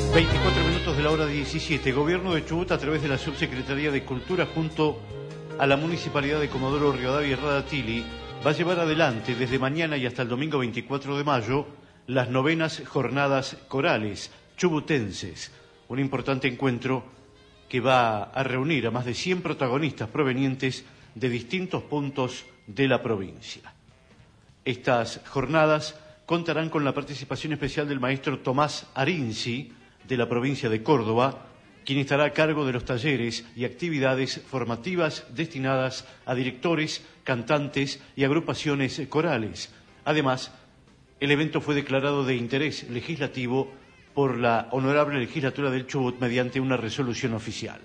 24 minutos de la hora 17. Gobierno de Chubut, a través de la Subsecretaría de Cultura, junto a la Municipalidad de Comodoro Rivadavia y Radatili, va a llevar adelante desde mañana y hasta el domingo 24 de mayo las novenas jornadas corales chubutenses. Un importante encuentro que va a reunir a más de 100 protagonistas provenientes de distintos puntos de la provincia. Estas jornadas contarán con la participación especial del maestro Tomás Arinzi, de la provincia de Córdoba, quien estará a cargo de los talleres y actividades formativas destinadas a directores, cantantes y agrupaciones corales. Además, el evento fue declarado de interés legislativo por la Honorable Legislatura del Chubut mediante una resolución oficial.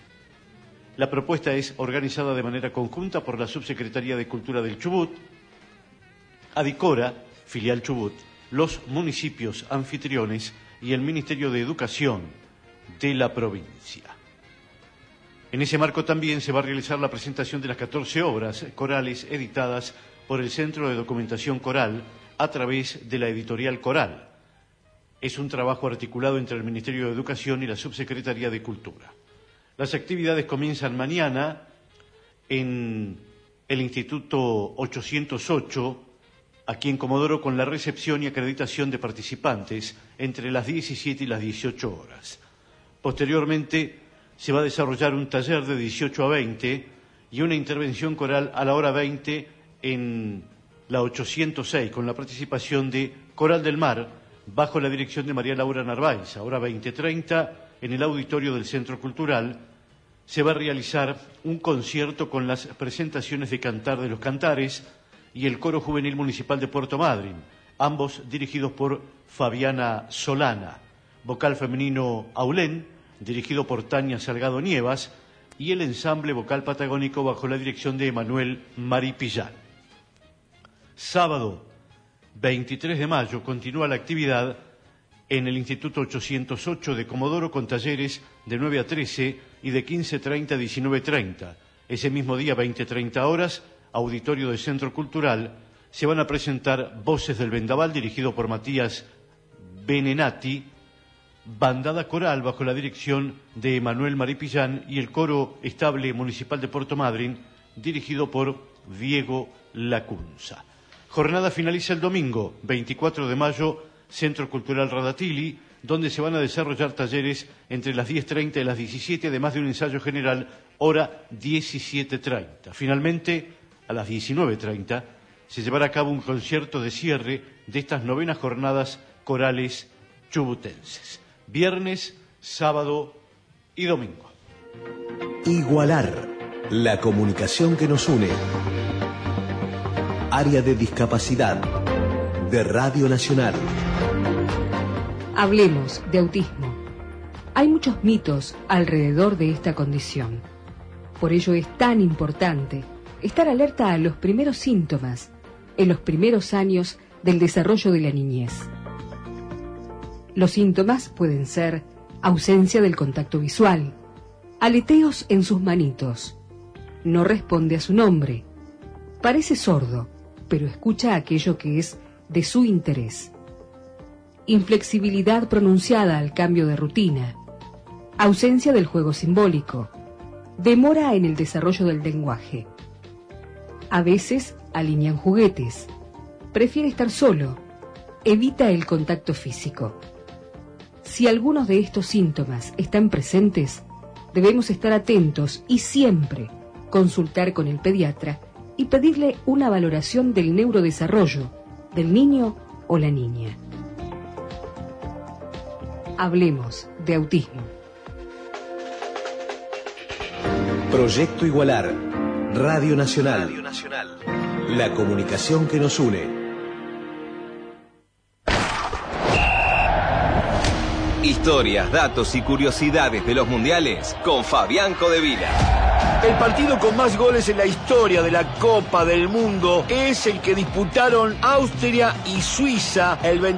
La propuesta es organizada de manera conjunta por la Subsecretaría de Cultura del Chubut, Adicora, filial Chubut, los municipios anfitriones y el Ministerio de Educación de la provincia. En ese marco también se va a realizar la presentación de las 14 obras corales editadas por el Centro de Documentación Coral a través de la editorial Coral. Es un trabajo articulado entre el Ministerio de Educación y la Subsecretaría de Cultura. Las actividades comienzan mañana en el Instituto 808, aquí en Comodoro, con la recepción y acreditación de participantes entre las 17 y las 18 horas. Posteriormente se va a desarrollar un taller de 18 a 20 y una intervención coral a la hora 20 en la 806, con la participación de Coral del Mar, bajo la dirección de María Laura Narváez. A hora 20:30, en el auditorio del Centro Cultural, se va a realizar un concierto con las presentaciones de Cantar de los Cantares y el Coro Juvenil Municipal de Puerto Madryn, ambos dirigidos por Fabiana Solana. Vocal femenino Aulén, dirigido por Tania Salgado Nievas, y el ensamble vocal patagónico bajo la dirección de Emanuel Maripillán. Sábado 23 de mayo continúa la actividad en el Instituto 808 de Comodoro con talleres de 9 a 13 y de 15:30 a 19:30. Ese mismo día, 20:30 horas, auditorio del Centro Cultural, se van a presentar Voces del Vendaval, dirigido por Matías Benenati, bandada coral bajo la dirección de Emanuel Maripillán y el Coro Estable Municipal de Puerto Madryn, dirigido por Diego Lacunza. Jornada finaliza el domingo, 24 de mayo, Centro Cultural Radatili, donde se van a desarrollar talleres entre las 10:30 y las 17, además de un ensayo general, hora 17:30. Finalmente, a las 19:30, se llevará a cabo un concierto de cierre de estas novenas jornadas corales chubutenses. Viernes, sábado y domingo. Igualar, la comunicación que nos une. Área de discapacidad de Radio Nacional. Hablemos de autismo. Hay muchos mitos alrededor de esta condición. Por ello es tan importante estar alerta a los primeros síntomas en los primeros años del desarrollo de la niñez. Los síntomas pueden ser ausencia del contacto visual, aleteos en sus manitos, no responde a su nombre, parece sordo, pero escucha aquello que es de su interés, inflexibilidad pronunciada al cambio de rutina, ausencia del juego simbólico, demora en el desarrollo del lenguaje. A veces alinean juguetes, prefiere estar solo, evita el contacto físico. Si algunos de estos síntomas están presentes, debemos estar atentos y siempre consultar con el pediatra y pedirle una valoración del neurodesarrollo del niño o la niña. Hablemos de autismo. Proyecto Igualar, Radio Nacional. La comunicación que nos une. Historias, datos y curiosidades de los mundiales con Fabián Codevila. El partido con más goles en la historia de la Copa del Mundo es el que disputaron Austria y Suiza el 20